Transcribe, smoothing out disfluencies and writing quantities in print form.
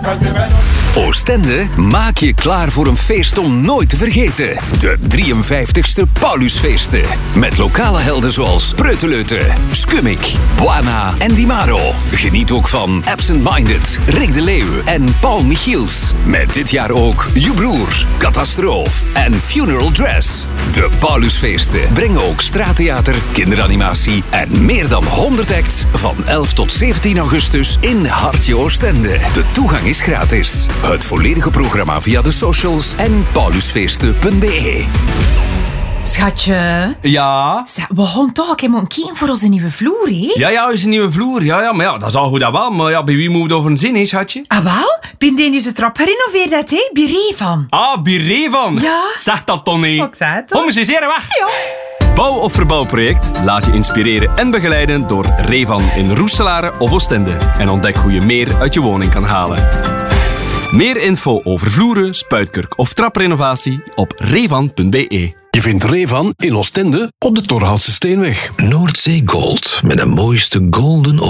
Oostende, maak je klaar voor een feest om nooit te vergeten. De 53ste Paulusfeesten. Met lokale helden zoals Preuteleute, Skumik, Buana en Di Maro. Geniet ook van Absent Minded, Rick de Leeuw en Paul Michiels. Met dit jaar ook Je Broer, Catastroof en Funeral Dress. De Paulusfeesten brengen ook straattheater, kinderanimatie en meer dan 100 acts van 11 tot 17 augustus in Hartje Oostende. De toegang is gratis. Het volledige programma via de socials en paulusfeesten.be. Schatje. Ja? Zeg, we gaan toch ook een kind voor onze nieuwe vloer, hè? Ja, is een nieuwe vloer. Ja, maar ja, dat is al goed dat wel. Maar ja, bij wie moet het over een zin, hè, schatje? Ah, wel? Bindeen dus de trap gerenoveerd uit, hè? Bij Revan. Ah, bij Revan. Ja. Zeg dat dan niet. Ik zei het toch? Kom eens eens hier weg. Ja. Bouw- of verbouwproject? Laat je inspireren en begeleiden door Revan in Roeselare of Oostende. En ontdek hoe je meer uit je woning kan halen. Meer info over vloeren, spuitkurk of traprenovatie op revan.be. Je vindt Revan in Oostende op de Torhoutse Steenweg. Noordzee Gold met de mooiste golden